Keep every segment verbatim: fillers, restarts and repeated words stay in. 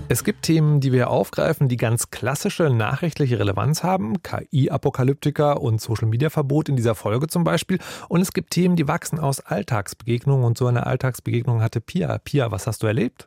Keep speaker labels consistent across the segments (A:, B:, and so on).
A: Es gibt Themen, die wir aufgreifen, die ganz klassische nachrichtliche Relevanz haben. K I-Apokalyptiker und Social-Media-Verbot in dieser Folge zum Beispiel. Und es gibt Themen, die wachsen aus Alltagsbegegnungen. Und so eine Alltagsbegegnung hatte Pia. Pia, was hast du erlebt?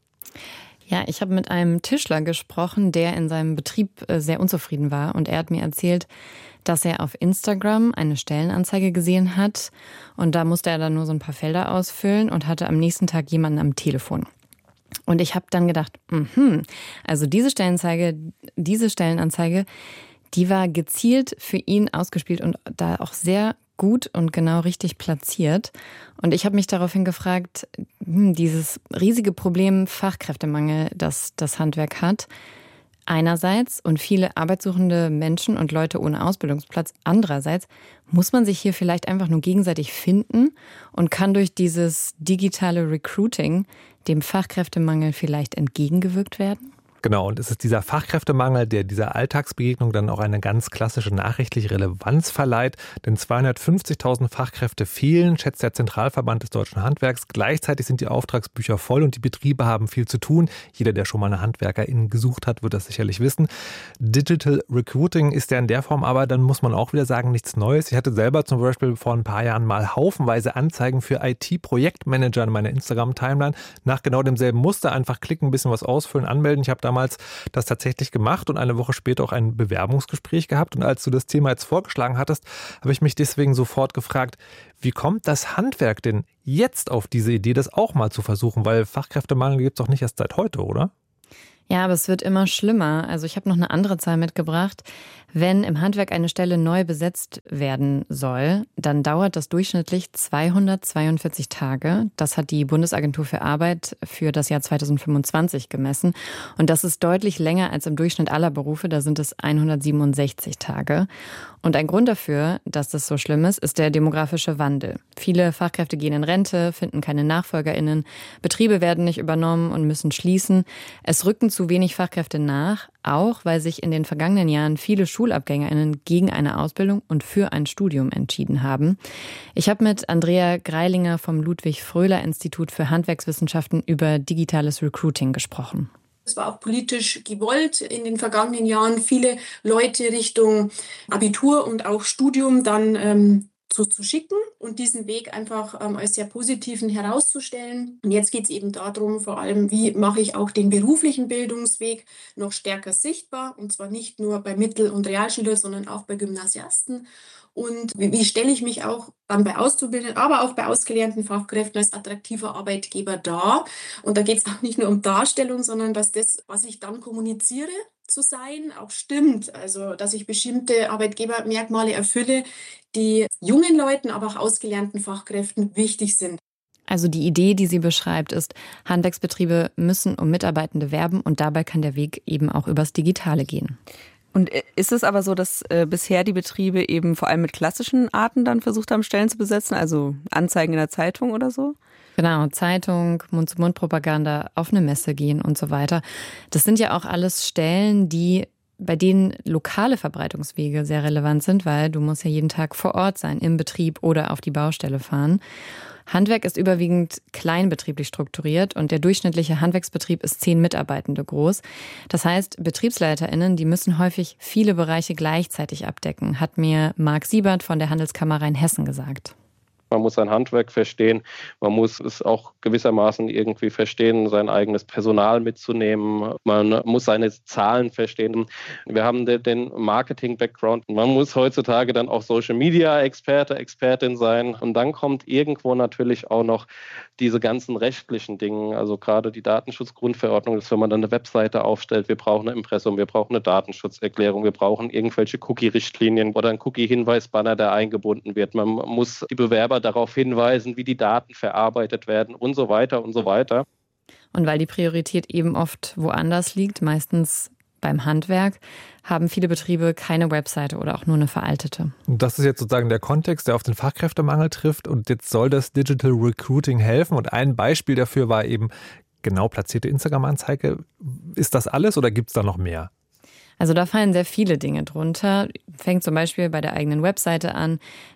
B: Ja, ich habe mit einem Tischler gesprochen, der in seinem Betrieb sehr unzufrieden war. Und er hat mir erzählt, dass er auf Instagram eine Stellenanzeige gesehen hat. Und da musste er dann nur so ein paar Felder ausfüllen und hatte am nächsten Tag jemanden am Telefon. Und ich habe dann gedacht, mh, also diese Stellenanzeige, diese Stellenanzeige, die war gezielt für ihn ausgespielt und da auch sehr gut und genau richtig platziert. Und ich habe mich daraufhin gefragt, hm, dieses riesige Problem Fachkräftemangel, das das Handwerk hat, einerseits und viele arbeitssuchende Menschen und Leute ohne Ausbildungsplatz andererseits, muss man sich hier vielleicht einfach nur gegenseitig finden und kann durch dieses digitale Recruiting dem Fachkräftemangel vielleicht entgegengewirkt werden?
A: Genau, und es ist dieser Fachkräftemangel, der dieser Alltagsbegegnung dann auch eine ganz klassische nachrichtliche Relevanz verleiht. Denn zweihundertfünfzigtausend Fachkräfte fehlen, schätzt der Zentralverband des deutschen Handwerks. Gleichzeitig sind die Auftragsbücher voll und die Betriebe haben viel zu tun. Jeder, der schon mal eine HandwerkerInnen gesucht hat, wird das sicherlich wissen. Digital Recruiting ist ja in der Form aber, dann muss man auch wieder sagen, nichts Neues. Ich hatte selber zum Beispiel vor ein paar Jahren mal haufenweise Anzeigen für I T-Projektmanager in meiner Instagram-Timeline. Nach genau demselben Muster einfach klicken, ein bisschen was ausfüllen, anmelden. Ich habe da damals das tatsächlich gemacht und eine Woche später auch ein Bewerbungsgespräch gehabt. Und als du das Thema jetzt vorgeschlagen hattest, habe ich mich deswegen sofort gefragt, wie kommt das Handwerk denn jetzt auf diese Idee, das auch mal zu versuchen? Weil Fachkräftemangel gibt es doch nicht erst seit heute, oder?
B: Ja, aber es wird immer schlimmer. Also ich habe noch eine andere Zahl mitgebracht. Wenn im Handwerk eine Stelle neu besetzt werden soll, dann dauert das durchschnittlich zweihundertzweiundvierzig Tage. Das hat die Bundesagentur für Arbeit für das Jahr zweitausendfünfundzwanzig gemessen. Und das ist deutlich länger als im Durchschnitt aller Berufe. Da sind es hundertsiebenundsechzig Tage. Und ein Grund dafür, dass das so schlimm ist, ist der demografische Wandel. Viele Fachkräfte gehen in Rente, finden keine NachfolgerInnen. Betriebe werden nicht übernommen und müssen schließen. Es rücken zu wenig Fachkräfte nach, auch weil sich in den vergangenen Jahren viele SchulabgängerInnen gegen eine Ausbildung und für ein Studium entschieden haben. Ich habe mit Andrea Greilinger vom Ludwig-Fröhler-Institut für Handwerkswissenschaften über digitales Recruiting gesprochen.
C: Es war auch politisch gewollt in den vergangenen Jahren, viele Leute Richtung Abitur und auch Studium dann ähm, zu, zu schicken und diesen Weg einfach ähm, als sehr positiven herauszustellen. Und jetzt geht es eben darum, vor allem, wie mache ich auch den beruflichen Bildungsweg noch stärker sichtbar, und zwar nicht nur bei Mittel- und Realschülern, sondern auch bei Gymnasiasten. Und wie, wie stelle ich mich auch dann bei Auszubildenden, aber auch bei ausgelernten Fachkräften als attraktiver Arbeitgeber dar? Und da geht es auch nicht nur um Darstellung, sondern dass das, was ich dann kommuniziere, zu sein, auch stimmt. Also, dass ich bestimmte Arbeitgebermerkmale erfülle, die jungen Leuten, aber auch ausgelernten Fachkräften wichtig sind.
B: Also die Idee, die sie beschreibt, ist, Handwerksbetriebe müssen um Mitarbeitende werben und dabei kann der Weg eben auch übers Digitale gehen.
D: Und ist es aber so, dass äh, bisher die Betriebe eben vor allem mit klassischen Arten dann versucht haben, Stellen zu besetzen, also Anzeigen in der Zeitung oder so?
B: Genau, Zeitung, Mund-zu-Mund-Propaganda, auf eine Messe gehen und so weiter. Das sind ja auch alles Stellen, die bei denen lokale Verbreitungswege sehr relevant sind, weil du musst ja jeden Tag vor Ort sein, im Betrieb oder auf die Baustelle fahren. Handwerk ist überwiegend kleinbetrieblich strukturiert und der durchschnittliche Handwerksbetrieb ist zehn Mitarbeitende groß. Das heißt, BetriebsleiterInnen, die müssen häufig viele Bereiche gleichzeitig abdecken, hat mir Marc Siebert von der Handelskammer Rheinhessen gesagt.
E: Man muss sein Handwerk verstehen, man muss es auch gewissermaßen irgendwie verstehen, sein eigenes Personal mitzunehmen, man muss seine Zahlen verstehen. Wir haben den Marketing-Background, man muss heutzutage dann auch Social-Media-Experte, Expertin sein und dann kommt irgendwo natürlich auch noch diese ganzen rechtlichen Dinge, also gerade die Datenschutzgrundverordnung, dass wenn man dann eine Webseite aufstellt, wir brauchen ein Impressum, wir brauchen eine Datenschutzerklärung, wir brauchen irgendwelche Cookie-Richtlinien oder ein Cookie-Hinweisbanner, der eingebunden wird. Man muss die Bewerber darauf hinweisen, wie die Daten verarbeitet werden und so weiter und so weiter.
B: Und weil die Priorität eben oft woanders liegt, meistens beim Handwerk, haben viele Betriebe keine Webseite oder auch nur eine veraltete.
A: Das ist jetzt sozusagen der Kontext, der auf den Fachkräftemangel trifft. Und jetzt soll das Digital Recruiting helfen. Und ein Beispiel dafür war eben genau platzierte Instagram-Anzeige. Ist das alles oder gibt es da noch mehr?
B: Also da fallen sehr viele Dinge drunter. Fängt zum Beispiel bei der eigenen Webseite an.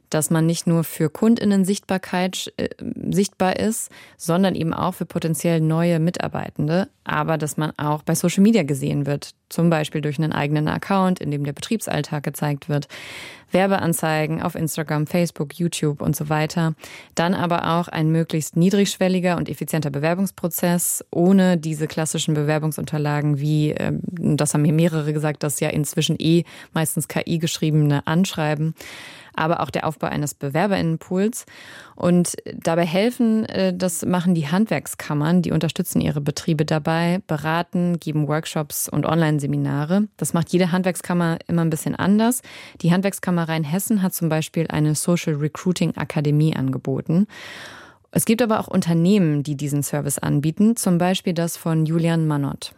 B: dass man nicht nur für KundInnen Sichtbarkeit äh, sichtbar ist, sondern eben auch für potenziell neue Mitarbeitende, aber dass man auch bei Social Media gesehen wird, zum Beispiel durch einen eigenen Account, in dem der Betriebsalltag gezeigt wird, Werbeanzeigen auf Instagram, Facebook, YouTube und so weiter. Dann aber auch ein möglichst niedrigschwelliger und effizienter Bewerbungsprozess, ohne diese klassischen Bewerbungsunterlagen wie, das haben mir mehrere gesagt, das ja inzwischen eh meistens K I geschriebene Anschreiben, aber auch der Aufbau eines BewerberInnenpools. Und dabei helfen, das machen die Handwerkskammern, die unterstützen ihre Betriebe dabei, beraten, geben Workshops und Online-Seminare. Das macht jede Handwerkskammer immer ein bisschen anders. Die Handwerkskammer Rheinhessen hat zum Beispiel eine Social Recruiting Akademie angeboten. Es gibt aber auch Unternehmen, die diesen Service anbieten, zum Beispiel das von Julian Mannott.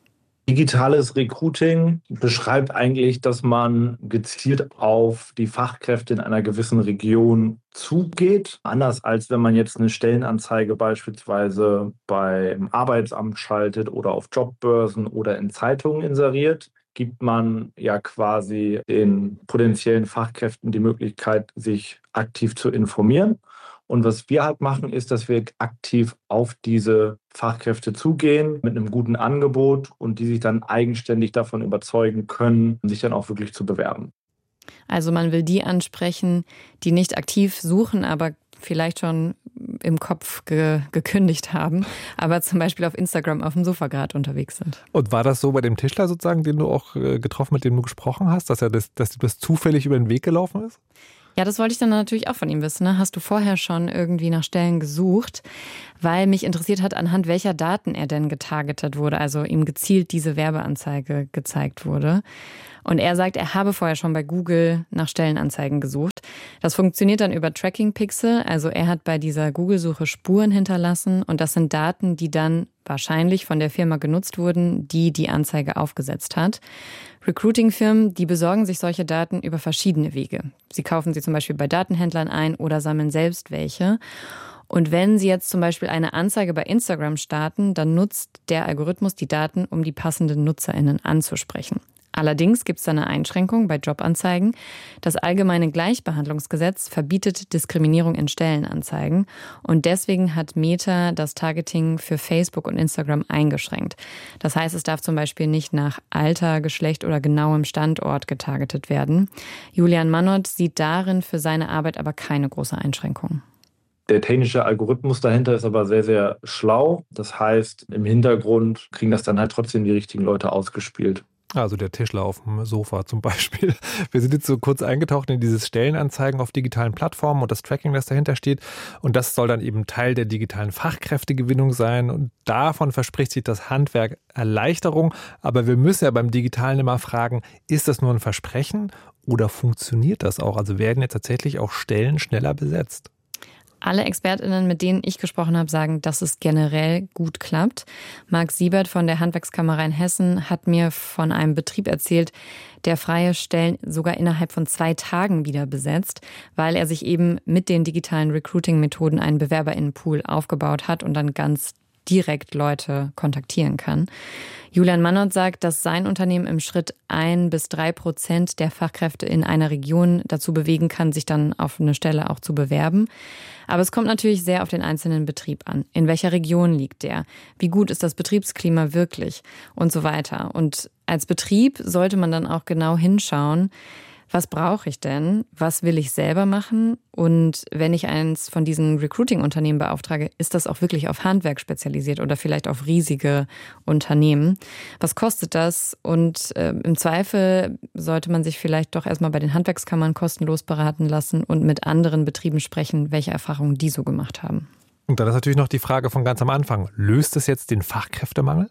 F: Digitales Recruiting beschreibt eigentlich, dass man gezielt auf die Fachkräfte in einer gewissen Region zugeht. Anders als wenn man jetzt eine Stellenanzeige beispielsweise beim Arbeitsamt schaltet oder auf Jobbörsen oder in Zeitungen inseriert, gibt man ja quasi den potenziellen Fachkräften die Möglichkeit, sich aktiv zu informieren. Und was wir halt machen, ist, dass wir aktiv auf diese Fachkräfte zugehen mit einem guten Angebot und die sich dann eigenständig davon überzeugen können, sich dann auch wirklich zu bewerben.
B: Also man will die ansprechen, die nicht aktiv suchen, aber vielleicht schon im Kopf ge- gekündigt haben, aber zum Beispiel auf Instagram auf dem Sofa gerade unterwegs sind.
A: Und war das so bei dem Tischler sozusagen, den du auch äh, getroffen, mit dem du gesprochen hast, dass er das, dass das zufällig über den Weg gelaufen ist?
B: Ja, das wollte ich dann natürlich auch von ihm wissen. Ne? Hast du vorher schon irgendwie nach Stellen gesucht? Weil mich interessiert hat, anhand welcher Daten er denn getargetet wurde, also ihm gezielt diese Werbeanzeige gezeigt wurde. Und er sagt, er habe vorher schon bei Google nach Stellenanzeigen gesucht. Das funktioniert dann über Tracking-Pixel. Also er hat bei dieser Google-Suche Spuren hinterlassen und das sind Daten, die dann wahrscheinlich von der Firma genutzt wurden, die die Anzeige aufgesetzt hat. Recruiting-Firmen, die besorgen sich solche Daten über verschiedene Wege. Sie kaufen sie zum Beispiel bei Datenhändlern ein oder sammeln selbst welche. Und wenn Sie jetzt zum Beispiel eine Anzeige bei Instagram starten, dann nutzt der Algorithmus die Daten, um die passenden NutzerInnen anzusprechen. Allerdings gibt es da eine Einschränkung bei Jobanzeigen. Das Allgemeine Gleichbehandlungsgesetz verbietet Diskriminierung in Stellenanzeigen. Und deswegen hat Meta das Targeting für Facebook und Instagram eingeschränkt. Das heißt, es darf zum Beispiel nicht nach Alter, Geschlecht oder genauem Standort getargetet werden. Julian Mannott sieht darin für seine Arbeit aber keine große Einschränkung.
F: Der technische Algorithmus dahinter ist aber sehr, sehr schlau. Das heißt, im Hintergrund kriegen das dann halt trotzdem die richtigen Leute ausgespielt.
A: Also der Tischler auf dem Sofa zum Beispiel. Wir sind jetzt so kurz eingetaucht in dieses Stellenanzeigen auf digitalen Plattformen und das Tracking, das dahinter steht. Und das soll dann eben Teil der digitalen Fachkräftegewinnung sein. Und davon verspricht sich das Handwerk Erleichterung. Aber wir müssen ja beim Digitalen immer fragen, ist das nur ein Versprechen oder funktioniert das auch? Also werden jetzt tatsächlich auch Stellen schneller besetzt?
B: Alle ExpertInnen, mit denen ich gesprochen habe, sagen, dass es generell gut klappt. Marc Siebert von der Handwerkskammer Rheinhessen hat mir von einem Betrieb erzählt, der freie Stellen sogar innerhalb von zwei Tagen wieder besetzt, weil er sich eben mit den digitalen Recruiting-Methoden einen BewerberInnenpool aufgebaut hat und dann ganz direkt Leute kontaktieren kann. Julian Mannott sagt, dass sein Unternehmen im Schritt ein bis drei Prozent der Fachkräfte in einer Region dazu bewegen kann, sich dann auf eine Stelle auch zu bewerben. Aber es kommt natürlich sehr auf den einzelnen Betrieb an. In welcher Region liegt der? Wie gut ist das Betriebsklima wirklich? Und so weiter. Und als Betrieb sollte man dann auch genau hinschauen, was brauche ich denn? Was will ich selber machen? Und wenn ich eins von diesen Recruiting-Unternehmen beauftrage, ist das auch wirklich auf Handwerk spezialisiert oder vielleicht auf riesige Unternehmen? Was kostet das? Und äh, im Zweifel sollte man sich vielleicht doch erstmal bei den Handwerkskammern kostenlos beraten lassen und mit anderen Betrieben sprechen, welche Erfahrungen die so gemacht haben.
A: Und dann ist natürlich noch die Frage von ganz am Anfang. Löst es jetzt den Fachkräftemangel?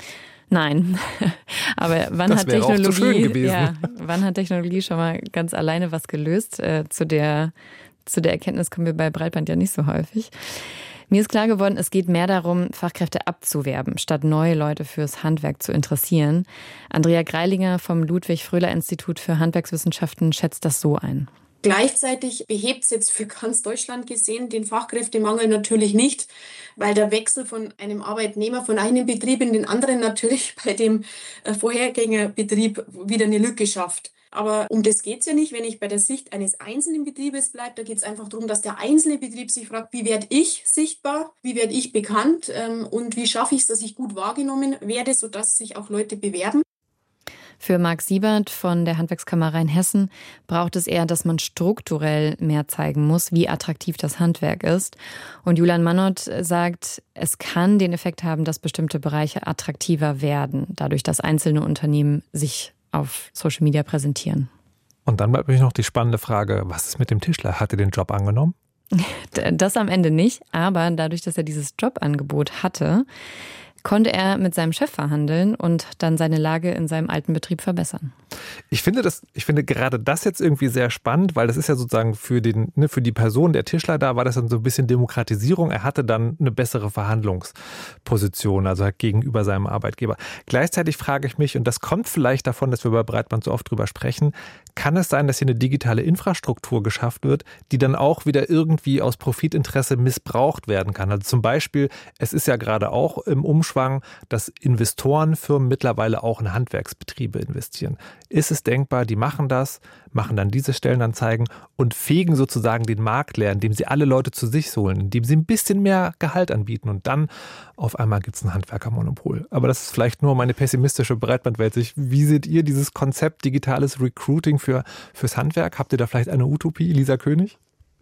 B: Nein, aber wann
A: das
B: hat
A: wäre
B: Technologie,
A: auch zu schön gewesen.
B: Ja, wann hat Technologie schon mal ganz alleine was gelöst? Äh, zu der, zu der Erkenntnis kommen wir bei Breitband ja nicht so häufig. Mir ist klar geworden, es geht mehr darum, Fachkräfte abzuwerben, statt neue Leute fürs Handwerk zu interessieren. Andrea Greilinger vom Ludwig-Fröhler-Institut für Handwerkswissenschaften schätzt das so ein.
C: Gleichzeitig behebt es jetzt für ganz Deutschland gesehen den Fachkräftemangel natürlich nicht, weil der Wechsel von einem Arbeitnehmer von einem Betrieb in den anderen natürlich bei dem Vorgängerbetrieb wieder eine Lücke schafft. Aber um das geht es ja nicht, wenn ich bei der Sicht eines einzelnen Betriebes bleibe. Da geht es einfach darum, dass der einzelne Betrieb sich fragt, wie werde ich sichtbar, wie werde ich bekannt ähm, und wie schaffe ich es, dass ich gut wahrgenommen werde, sodass sich auch Leute bewerben.
B: Für Marc Siebert von der Handwerkskammer Rheinhessen braucht es eher, dass man strukturell mehr zeigen muss, wie attraktiv das Handwerk ist. Und Julian Mannott sagt, es kann den Effekt haben, dass bestimmte Bereiche attraktiver werden, dadurch, dass einzelne Unternehmen sich auf Social Media präsentieren.
A: Und dann bleibt mir noch die spannende Frage, was ist mit dem Tischler? Hat er den Job angenommen?
B: Das am Ende nicht, aber dadurch, dass er dieses Jobangebot hatte, konnte er mit seinem Chef verhandeln und dann seine Lage in seinem alten Betrieb verbessern.
A: Ich finde das, ich finde gerade das jetzt irgendwie sehr spannend, weil das ist ja sozusagen für den, ne, für die Person, der Tischler da, war das dann so ein bisschen Demokratisierung. Er hatte dann eine bessere Verhandlungsposition, also halt gegenüber seinem Arbeitgeber. Gleichzeitig frage ich mich, und das kommt vielleicht davon, dass wir bei Breitband so oft drüber sprechen, kann es sein, dass hier eine digitale Infrastruktur geschafft wird, die dann auch wieder irgendwie aus Profitinteresse missbraucht werden kann? Also zum Beispiel, es ist ja gerade auch im Umschwang, dass Investorenfirmen mittlerweile auch in Handwerksbetriebe investieren. Ist es denkbar, die machen das, machen dann diese Stellenanzeigen und fegen sozusagen den Markt leer, indem sie alle Leute zu sich holen, indem sie ein bisschen mehr Gehalt anbieten und dann auf einmal gibt es ein Handwerkermonopol. Aber das ist vielleicht nur meine pessimistische Breitbandwelt. Wie seht ihr dieses Konzept digitales Recruiting für, fürs Handwerk? Habt ihr da vielleicht eine Utopie, Lisa König?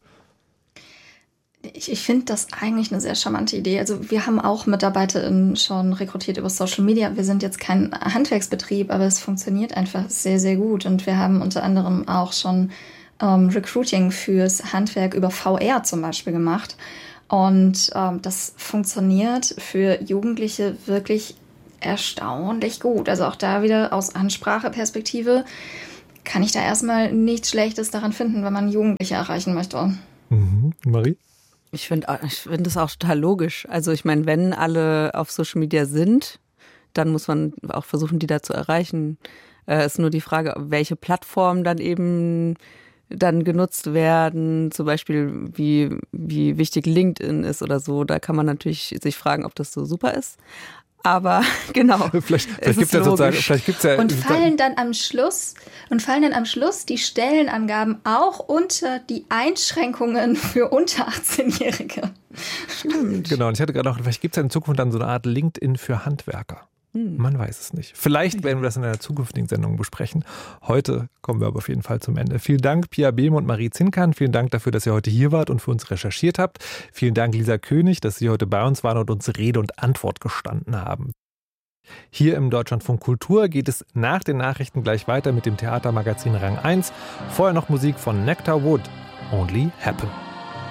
G: Ich, ich finde das eigentlich eine sehr charmante Idee. Also wir haben auch MitarbeiterInnen schon rekrutiert über Social Media. Wir sind jetzt kein Handwerksbetrieb, aber es funktioniert einfach sehr, sehr gut. Und wir haben unter anderem auch schon ähm, Recruiting fürs Handwerk über V R zum Beispiel gemacht. Und ähm, das funktioniert für Jugendliche wirklich erstaunlich gut. Also auch da wieder aus Anspracheperspektive kann ich da erstmal nichts Schlechtes daran finden, wenn man Jugendliche erreichen möchte.
A: Mhm. Marie?
D: Ich finde ich find das auch total logisch. Also ich meine, wenn alle auf Social Media sind, dann muss man auch versuchen, die da zu erreichen. Es äh, ist nur die Frage, welche Plattformen dann eben dann genutzt werden, zum Beispiel wie, wie wichtig LinkedIn ist oder so. Da kann man natürlich sich fragen, ob das so super ist. Aber genau.
A: Vielleicht, vielleicht gibt es ja sozusagen, vielleicht gibt's ja
G: und fallen dann am Schluss und fallen dann am Schluss die Stellenangaben auch unter die Einschränkungen für unter achtzehnjährige.
A: Stimmt. Genau. Und ich hatte gerade noch, vielleicht gibt es ja in Zukunft dann so eine Art LinkedIn für Handwerker. Hm. Man weiß es nicht. Vielleicht werden wir das in einer zukünftigen Sendung besprechen. Heute kommen wir aber auf jeden Fall zum Ende. Vielen Dank, Pia Behm und Marie Zinkern. Vielen Dank dafür, dass ihr heute hier wart und für uns recherchiert habt. Vielen Dank, Lisa König, dass Sie heute bei uns waren und uns Rede und Antwort gestanden haben. Hier im Deutschlandfunk Kultur geht es nach den Nachrichten gleich weiter mit dem Theatermagazin Rang eins. Vorher noch Musik von Nectar Wood, Only Happen.